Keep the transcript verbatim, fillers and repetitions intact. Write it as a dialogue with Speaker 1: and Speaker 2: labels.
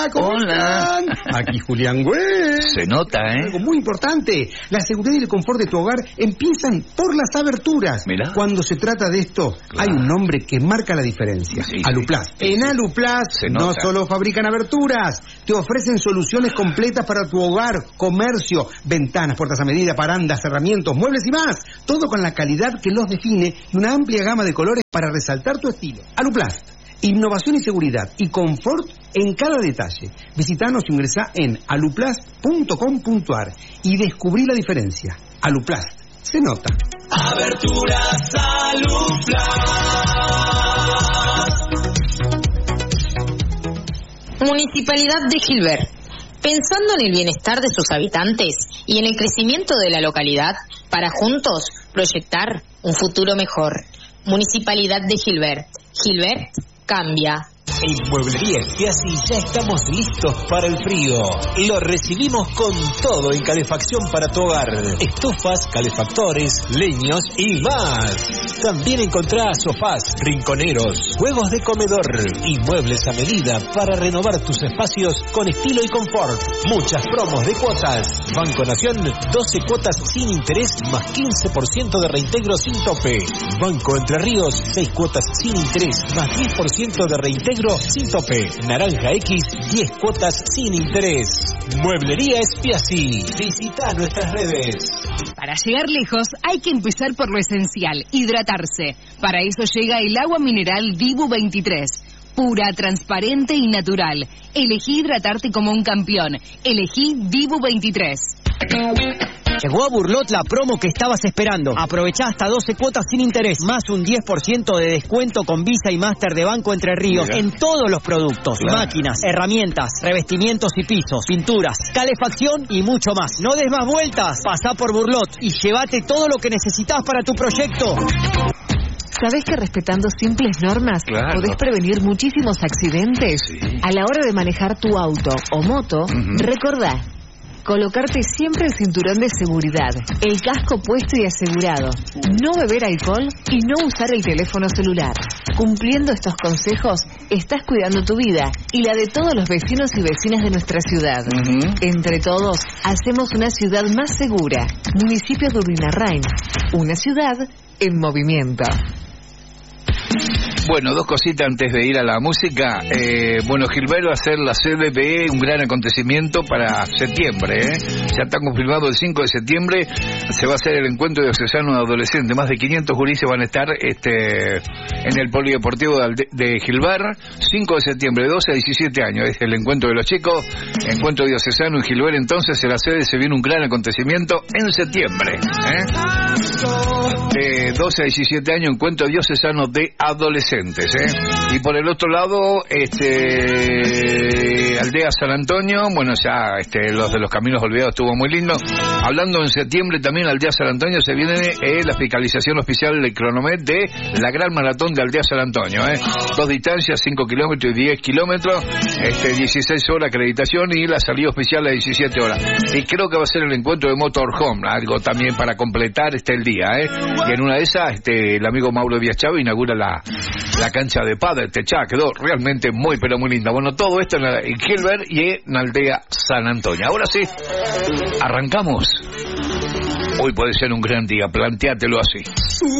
Speaker 1: Hola, ¿cómo
Speaker 2: Hola.
Speaker 1: están? Aquí Julián Güell.
Speaker 2: Se nota, ¿eh?
Speaker 1: Algo muy importante. La seguridad y el confort de tu hogar empiezan por las aberturas.
Speaker 2: Mirá.
Speaker 1: Cuando se trata de esto,
Speaker 2: Claro.
Speaker 1: hay un nombre que marca la diferencia.
Speaker 2: Sí, sí.
Speaker 1: Aluplast.
Speaker 2: Sí,
Speaker 1: En
Speaker 2: sí.
Speaker 1: Aluplast
Speaker 2: Se
Speaker 1: no
Speaker 2: nota.
Speaker 1: solo fabrican aberturas, te ofrecen soluciones completas para tu hogar, comercio, ventanas, puertas a medida, parandas, herramientas, muebles y más. Todo con la calidad que los define y una amplia gama de colores para resaltar tu estilo. Aluplast. Innovación y seguridad y confort en cada detalle. Visitanos e ingresá en aluplast punto com punto ar y descubrí la diferencia. Aluplast. Se nota.
Speaker 3: Aberturas Aluplast.
Speaker 4: Municipalidad de Gilbert. Pensando en el bienestar de sus habitantes y en el crecimiento de la localidad, para juntos proyectar un futuro mejor. Municipalidad de Gilbert. Gilbert cambia.
Speaker 5: En Mueblería Spiazzi ya estamos listos para el frío. Lo recibimos con todo en calefacción para tu hogar. Estufas, calefactores, leños y más. También encontrás sofás, rinconeros, juegos de comedor y muebles a medida para renovar tus espacios con estilo y confort. Muchas promos de cuotas. Banco Nación, doce cuotas sin interés más quince por ciento de reintegro sin tope. Banco Entre Ríos, seis cuotas sin interés más diez por ciento de reintegro sin tope. Naranja X, diez cuotas sin interés. Mueblería Spiazzi. Visita nuestras redes.
Speaker 6: Para llegar lejos hay que empezar por lo esencial, hidratarse. Para eso llega el agua mineral Dibu veintitrés. Pura, transparente y natural. Elegí hidratarte como un campeón. Elegí Dibu veintitrés.
Speaker 7: Llegó a Burlot la promo que estabas esperando. Aprovechá hasta doce cuotas sin interés, más un diez por ciento de descuento con Visa y Master de Banco Entre Ríos. Mira. En todos los productos. Claro. Máquinas, herramientas, revestimientos y pisos, pinturas, calefacción y mucho más. No des más vueltas. Pasá por Burlot y llévate todo lo que necesitas para tu proyecto.
Speaker 8: ¿Sabés que respetando simples normas
Speaker 2: Claro.
Speaker 8: podés prevenir muchísimos accidentes?
Speaker 2: Sí.
Speaker 8: A la hora de manejar tu auto o moto,
Speaker 2: Uh-huh.
Speaker 8: recordá colocarte siempre el cinturón de seguridad, el casco puesto y asegurado, no beber alcohol y no usar el teléfono celular. Cumpliendo estos consejos, estás cuidando tu vida y la de todos los vecinos y vecinas de nuestra ciudad.
Speaker 2: Uh-huh.
Speaker 8: Entre todos, hacemos una ciudad más segura. Municipio de Urdinarrain, una ciudad en movimiento.
Speaker 2: Bueno, dos cositas antes de ir a la música. Eh, bueno, Gilbert va a ser la sede de un gran acontecimiento para septiembre, ¿eh? Ya está confirmado el cinco de septiembre. Se va a hacer el encuentro diocesano de adolescentes. Más de quinientos gurises van a estar este, en el polideportivo de, de Gilbert. cinco de septiembre, de doce a diecisiete años. Es el encuentro de los chicos. Encuentro diocesano en Gilbert. Entonces, en la sede se viene un gran acontecimiento en septiembre, ¿eh? De doce a diecisiete años, encuentro diocesano de adolescentes. ¿eh? Y por el otro lado, este Aldea San Antonio, bueno, ya este, los de los Caminos Olvidados estuvo muy lindo. Hablando en septiembre también, Aldea San Antonio se viene eh, la fiscalización oficial del cronomet de la Gran Maratón de Aldea San Antonio. ¿eh? Dos distancias, cinco kilómetros y diez kilómetros, este, dieciséis horas acreditación y la salida oficial a diecisiete horas. Y creo que va a ser el encuentro de Motorhome, algo también para completar este el día. ¿eh? Y en una de esas, este, el amigo Mauro Díaz Chávez inaugura la la cancha de pádel, techada, quedó realmente muy pero muy linda. Bueno, todo esto en, la, en Gilbert y en Aldea San Antonio. Ahora sí, arrancamos. Hoy puede ser un gran día, plantéatelo así.